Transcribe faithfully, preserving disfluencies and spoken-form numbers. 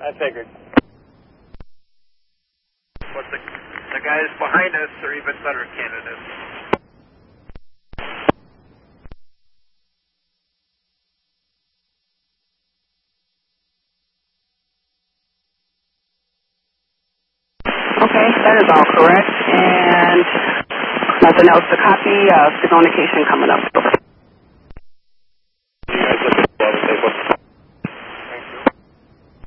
I figured. But the, the guys behind us are even better candidates. Okay, that is all correct. And nothing else to copy. Uh, signal indication coming up.